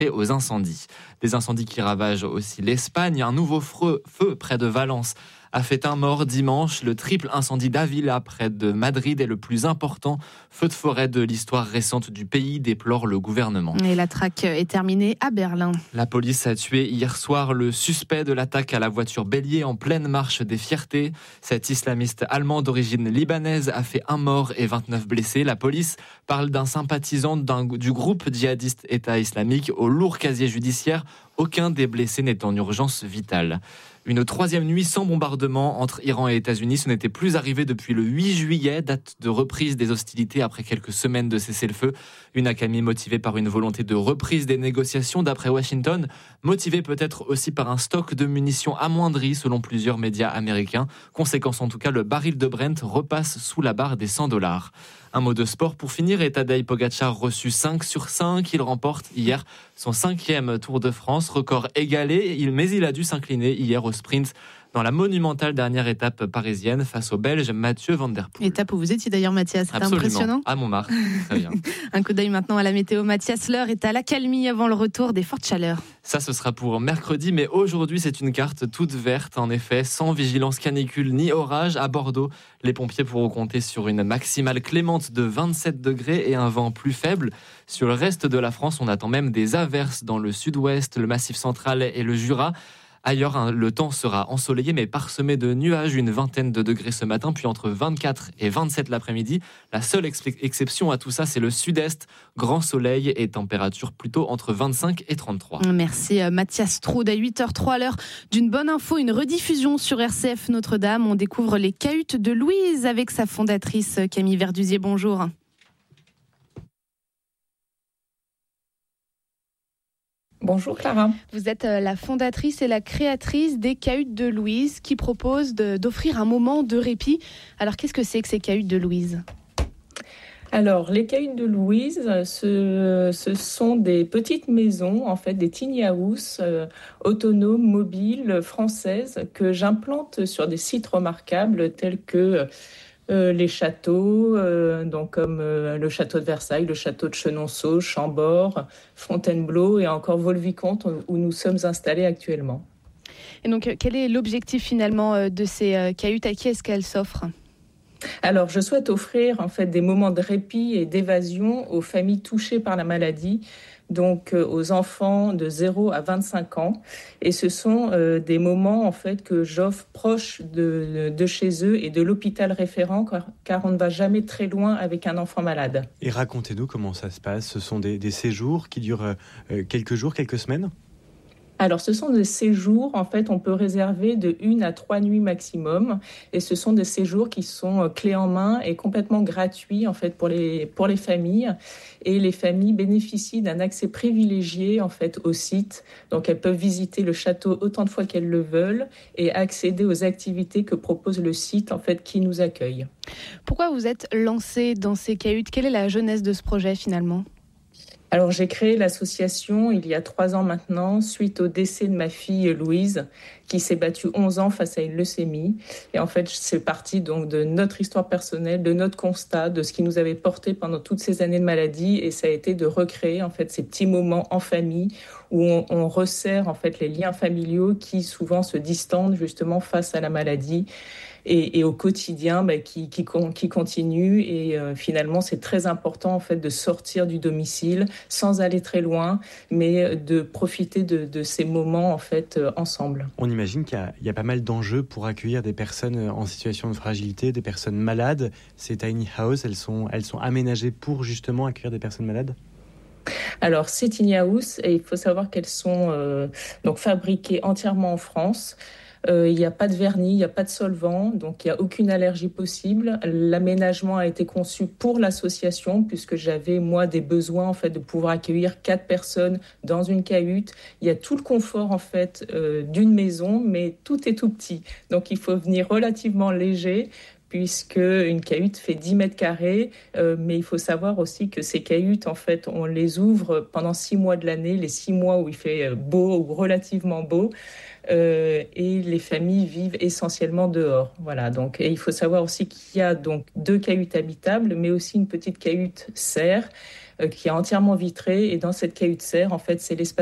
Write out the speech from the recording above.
aux incendies. Des incendies qui ravagent aussi l'Espagne. Un nouveau feu près de Valence a fait un mort dimanche. Le triple incendie d'Avila près de Madrid est le plus important feu de forêt de l'histoire récente du pays, déplore le gouvernement. Et la traque est terminée à Berlin. La police a tué hier soir le suspect de l'attaque à la voiture bélier en pleine marche des Fiertés. Cet islamiste allemand d'origine libanaise a fait 1 mort et 29 blessés. La police parle d'un sympathisant du groupe djihadiste État islamique au lourd casier judiciaire. Aucun des blessés n'est en urgence vitale. Une 3e nuit sans bombardement entre Iran et États-Unis. Ce n'était plus arrivé depuis le 8 juillet, date de reprise des hostilités après quelques semaines de cessez-le-feu. Une accalmie motivée par une volonté de reprise des négociations d'après Washington, motivée peut-être aussi par un stock de munitions amoindri selon plusieurs médias américains. Conséquence en tout cas, le baril de Brent repasse sous la barre des $100. Un mot de sport pour finir, et Tadej Pogačar reçu 5 sur 5. Il remporte hier son 5e Tour de France, record égalé, mais il a dû s'incliner hier au sprint dans la monumentale dernière étape parisienne face au Belge Mathieu Van Der Poel. Étape où vous étiez d'ailleurs, Mathias, c'était Absolument. impressionnant. À Montmartre, très bien. Un coup d'œil maintenant à la météo. Mathias, l'heure est à l'accalmie avant le retour des fortes chaleurs. Ça, ce sera pour mercredi, mais aujourd'hui, c'est une carte toute verte, en effet, sans vigilance canicule ni orage. À Bordeaux, les pompiers pourront compter sur une maximale clémente de 27 degrés et un vent plus faible. Sur le reste de la France, on attend même des averses dans le sud-ouest, le Massif central et le Jura. Ailleurs, le temps sera ensoleillé mais parsemé de nuages, une vingtaine de degrés ce matin, puis entre 24 et 27 l'après-midi. La seule exception à tout ça, c'est le sud-est. Grand soleil et température plutôt entre 25 et 33. Merci Mathias Troude. À 8h03, à l'heure d'une bonne info, une rediffusion sur RCF Notre-Dame. On découvre les cahutes de Louise avec sa fondatrice Camille Verdusier. Bonjour. Bonjour Clara. Vous êtes la fondatrice et la créatrice des Cahutes de Louise qui proposent d'offrir un moment de répit. Alors qu'est-ce que c'est que ces Cahutes de Louise ? Alors les Cahutes de Louise, ce sont des petites maisons, en fait des tiny houses autonomes, mobiles, françaises que j'implante sur des sites remarquables tels que les châteaux, donc comme le château de Versailles, le château de Chenonceau, Chambord, Fontainebleau et encore Vaux-le-Vicomte où nous sommes installés actuellement. Et donc quel est l'objectif finalement de ces cahutes ? À qui est-ce qu'elles s'offrent ? Alors, je souhaite offrir en fait des moments de répit et d'évasion aux familles touchées par la maladie, donc aux enfants de 0 à 25 ans. Et ce sont des moments en fait que j'offre proches de chez eux et de l'hôpital référent, car on ne va jamais très loin avec un enfant malade. Et racontez-nous comment ça se passe. Ce sont des séjours qui durent quelques jours, quelques semaines ? Alors, ce sont des séjours, en fait, on peut réserver de 1 à 3 nuits maximum. Et ce sont des séjours qui sont clés en main et complètement gratuits, en fait, pour les familles. Et les familles bénéficient d'un accès privilégié, en fait, au site. Donc, elles peuvent visiter le château autant de fois qu'elles le veulent et accéder aux activités que propose le site, en fait, qui nous accueille. Pourquoi vous êtes lancée dans ces cahutes ? Quelle est la genèse de ce projet, finalement ? Alors, j'ai créé l'association il y a 3 ans maintenant, suite au décès de ma fille Louise, qui s'est battue 11 ans face à une leucémie. Et en fait, c'est parti donc de notre histoire personnelle, de notre constat, de ce qui nous avait porté pendant toutes ces années de maladie. Et ça a été de recréer en fait ces petits moments en famille où on resserre en fait les liens familiaux qui souvent se distendent justement face à la maladie. Et au quotidien qui continue et finalement c'est très important en fait de sortir du domicile sans aller très loin mais de profiter de ces moments en fait ensemble. On imagine qu'il y a pas mal d'enjeux pour accueillir des personnes en situation de fragilité, des personnes malades. Ces tiny houses, elles sont aménagées pour justement accueillir des personnes malades ? Alors, ces tiny houses, et il faut savoir qu'elles sont donc fabriquées entièrement en France. Il n'y a pas de vernis, il n'y a pas de solvant, donc il n'y a aucune allergie possible. L'aménagement a été conçu pour l'association puisque j'avais, moi, des besoins en fait, de pouvoir accueillir 4 personnes dans une cahute. Il y a tout le confort en fait, d'une maison, mais tout est tout petit. Donc il faut venir relativement léger puisque une cahute fait 10 mètres carrés, mais il faut savoir aussi que ces cahutes, en fait, on les ouvre pendant 6 mois de l'année, les 6 mois où il fait beau ou relativement beau. Et les familles vivent essentiellement dehors. Voilà, donc, et il faut savoir aussi qu'il y a donc 2 cahutes habitables, mais aussi une petite cahute serre qui est entièrement vitrée. Et dans cette cahute serre, en fait, c'est l'espace